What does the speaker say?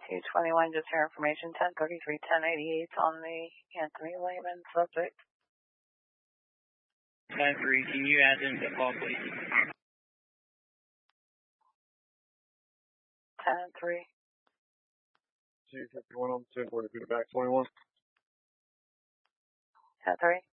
221, just your information, 1033, 1088 on the Anthony Lehman subject. 10-3, can you add them to call, please? 10-3. 251 on 1040, back 21. 10-3.